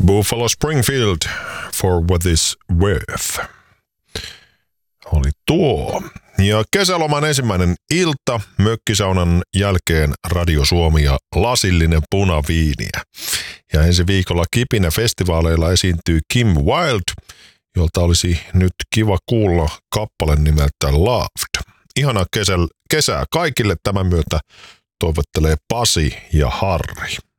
Buffalo Springfield, For What It's Worth. Oli tuo. Ja kesäloman ensimmäinen ilta, mökkisaunan jälkeen Radio Suomi ja lasillinen punaviiniä. Ja ensi viikolla Kipinä-festivaaleilla esiintyy Kim Wilde, jolta olisi nyt kiva kuulla kappale nimeltä Loved. Ihanaa kesää kaikille, tämän myötä toivottelee Pasi ja Harri.